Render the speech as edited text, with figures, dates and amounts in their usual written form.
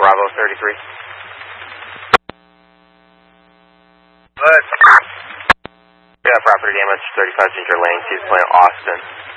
Bravo 33. Good. Yeah, property damage, 35 Ginger Lane, Seas Point, Austin.